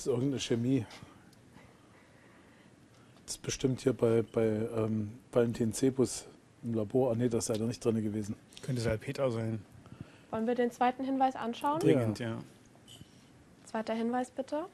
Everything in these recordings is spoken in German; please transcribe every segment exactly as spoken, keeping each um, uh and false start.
ist irgendeine Chemie. Das ist bestimmt hier bei, bei ähm, Valentin Zebus im Labor. Ah nee, das ist leider nicht drin gewesen. Könnte Salpeter sein. Wollen wir den zweiten Hinweis anschauen? Dringend, ja. Ja. Zweiter Hinweis bitte.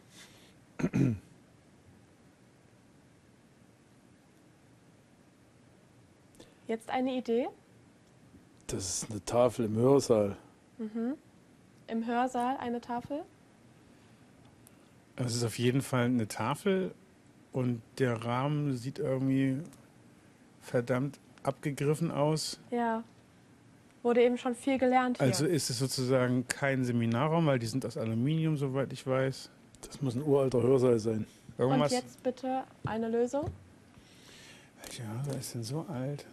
Jetzt eine Idee. Das ist eine Tafel im Hörsaal. Mhm. Im Hörsaal eine Tafel. Also es ist auf jeden Fall eine Tafel und der Rahmen sieht irgendwie verdammt abgegriffen aus. Ja. Wurde eben schon viel gelernt hier. Also ist es sozusagen kein Seminarraum, weil die sind aus Aluminium, soweit ich weiß. Das muss ein uralter Hörsaal sein. Und Irgendwas. jetzt bitte eine Lösung. Welcher Hörsaal ist denn so alt?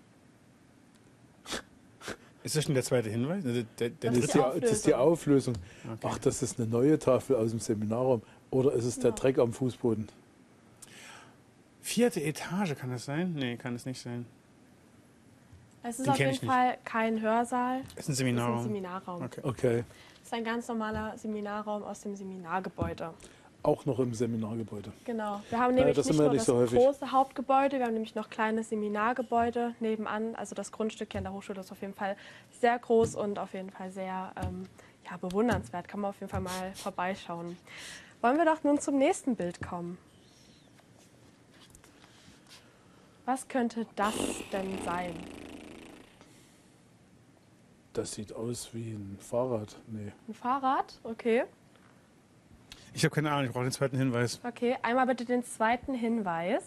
Ist das schon der zweite Hinweis? Der, der, der Das Das ist ist, die die, das ist die Auflösung. Okay. Ach, das ist eine neue Tafel aus dem Seminarraum. Oder ist es der Ja. Dreck am Fußboden? Vierte Etage, kann das sein? Nee, kann es nicht sein. Es ist Den auf kenn jeden ich nicht. Fall kein Hörsaal. Ist ein Es ist ein Seminarraum. Seminarraum. Okay. Okay. Es ist ein ganz normaler Seminarraum aus dem Seminargebäude. Auch noch im Seminargebäude. Genau. Wir haben Ja, nämlich das nicht sind wir nur nicht das so häufig. große Hauptgebäude, wir haben nämlich noch kleine Seminargebäude nebenan. Also das Grundstück hier an der Hochschule ist auf jeden Fall sehr groß und auf jeden Fall sehr ähm, ja, bewundernswert. Kann man auf jeden Fall mal vorbeischauen. Wollen wir doch nun zum nächsten Bild kommen. Was könnte das denn sein? Das sieht aus wie ein Fahrrad. Nee. Ein Fahrrad? Okay. Ich habe keine Ahnung, ich brauche den zweiten Hinweis. Okay, einmal bitte den zweiten Hinweis.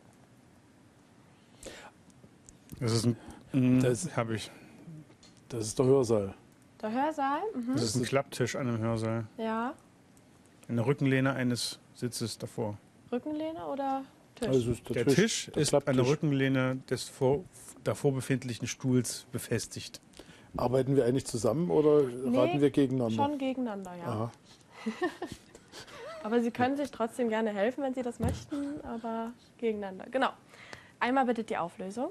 Das ist ein. Mm, Das- habe ich. Das ist der Hörsaal. Der Hörsaal? Mhm. Das ist ein Klapptisch an einem Hörsaal. Ja. Eine Rückenlehne eines Sitzes davor. Rückenlehne oder Tisch? Also ist der, Der Tisch, der ist an der Klapptisch. Rückenlehne des vor, davor befindlichen Stuhls befestigt. Arbeiten wir eigentlich zusammen oder Nee, raten wir gegeneinander? Schon gegeneinander, ja. Aha. Aber Sie können sich trotzdem gerne helfen, wenn Sie das möchten, aber gegeneinander. Genau. Einmal bitte die Auflösung.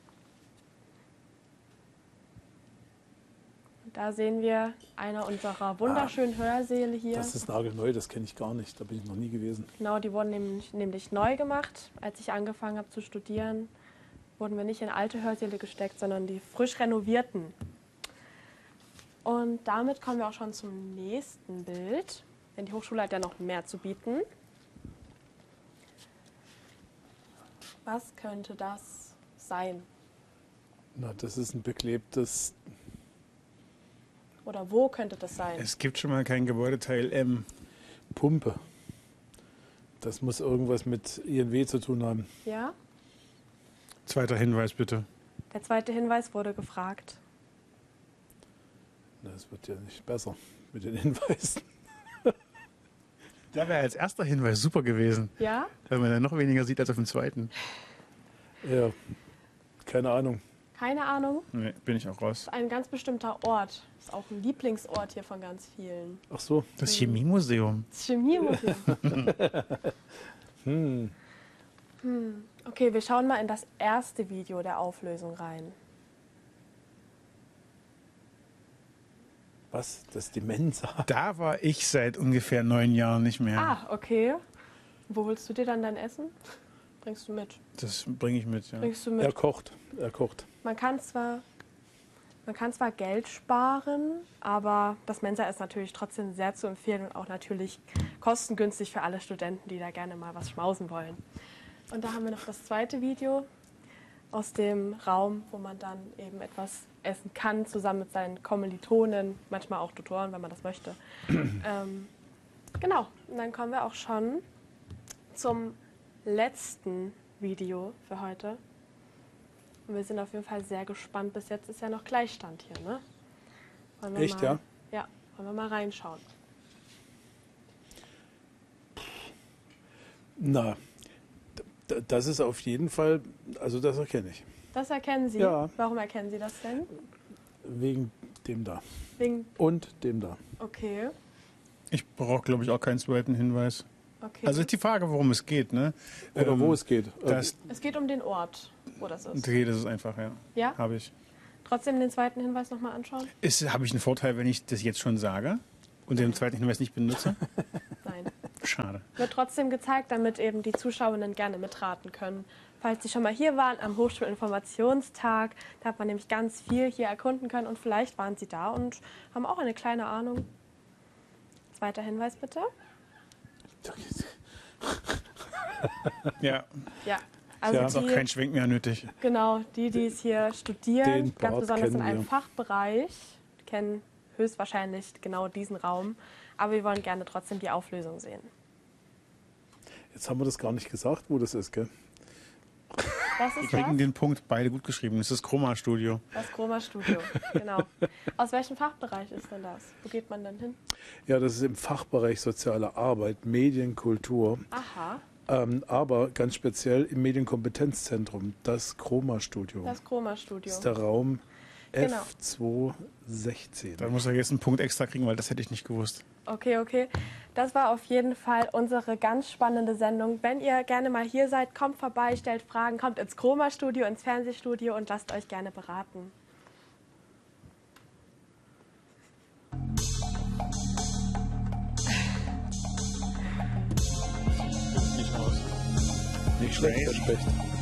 Und da sehen wir eine unserer wunderschönen Hörsäle hier. Das ist nagelneu, das kenne ich gar nicht. Da bin ich noch nie gewesen. Genau, die wurden nämlich, nämlich neu gemacht. Als ich angefangen habe zu studieren, wurden wir nicht in alte Hörsäle gesteckt, sondern die frisch renovierten. Und damit kommen wir auch schon zum nächsten Bild. Denn die Hochschule hat ja noch mehr zu bieten. Was könnte das sein? Na, das ist ein beklebtes. Oder wo könnte das sein? Es gibt schon mal kein Gebäudeteil M. Pumpe. Das muss irgendwas mit I N W zu tun haben. Ja? Zweiter Hinweis bitte. Der zweite Hinweis wurde gefragt. Na, das wird ja nicht besser mit den Hinweisen. Da wäre als erster Hinweis super gewesen, Ja? weil man dann noch weniger sieht als auf dem zweiten. Ja, keine Ahnung. Keine Ahnung. Nee, bin ich auch raus. Das ist ein ganz bestimmter Ort. Das ist auch ein Lieblingsort hier von ganz vielen. Ach so. Das Chemiemuseum. Das Chemiemuseum. Hm. Hm. Okay, wir schauen mal in das erste Video der Auflösung rein. Was? Das ist die Mensa. Da war ich seit ungefähr neun Jahren nicht mehr. Ah, okay. Wo holst du dir dann dein Essen? Bringst du mit? Das bringe ich mit, ja. Bringst du Er mit? kocht. Er kocht. Man kann zwar, man kann zwar Geld sparen, aber das Mensa ist natürlich trotzdem sehr zu empfehlen und auch natürlich kostengünstig für alle Studenten, die da gerne mal was schmausen wollen. Und da haben wir noch das zweite Video aus dem Raum, wo man dann eben etwas essen kann, zusammen mit seinen Kommilitonen, manchmal auch Tutoren, wenn man das möchte. ähm, genau, und dann kommen wir auch schon zum letzten Video für heute. Und wir sind auf jeden Fall sehr gespannt. Bis jetzt ist ja noch Gleichstand hier, ne? Wollen wir Echt, mal, ja? Ja, wollen wir mal reinschauen. Na, d- das ist auf jeden Fall, also das erkenne ich. Das erkennen Sie? Ja. Warum erkennen Sie das denn? Wegen dem da. Wegen, Und dem da. okay, Ich brauche, glaube ich, auch keinen zweiten Hinweis. okay. Also ist die Frage, worum es geht, ne? Oder Ähm, wo es geht. Das, es geht um den Ort, wo das ist. okay, das ist einfach, ja. Ja? Habe ich. Trotzdem den zweiten Hinweis nochmal anschauen? Ist, habe ich einen Vorteil, wenn ich das jetzt schon sage und den zweiten Hinweis nicht benutze? Nein. Schade. Wird trotzdem gezeigt, damit eben die Zuschauerinnen gerne mitraten können. Falls Sie schon mal hier waren am Hochschulinformationstag, da hat man nämlich ganz viel hier erkunden können und vielleicht waren Sie da und haben auch eine kleine Ahnung. Zweiter Hinweis bitte. Ja, Ja, also Ja. ist auch die, kein Schwenk mehr nötig. genau, die, die es hier studieren, Den ganz Part besonders in kennen einem wir. Fachbereich, kennen höchstwahrscheinlich genau diesen Raum. Aber wir wollen gerne trotzdem die Auflösung sehen. Jetzt haben wir das gar nicht gesagt, wo das ist, gell? Das Wir ist kriegen das, den Punkt beide gut geschrieben. Das ist das Chroma-Studio. das Chroma-Studio, genau. Aus welchem Fachbereich ist denn das? Wo geht man denn hin? Ja, das ist im Fachbereich Soziale Arbeit, Medien, Kultur, Aha, ähm, aber ganz speziell im Medienkompetenzzentrum, das Chroma-Studio. das Chroma-Studio. Das ist der Raum Genau. F zweihundertsechzehn. Da muss er jetzt einen Punkt extra kriegen, weil das hätte ich nicht gewusst. Okay, okay. Das war auf jeden Fall unsere ganz spannende Sendung. Wenn ihr gerne mal hier seid, kommt vorbei, stellt Fragen, kommt ins Chroma-Studio, ins Fernsehstudio und lasst euch gerne beraten. Nicht aus. Nicht schlecht, der Specht.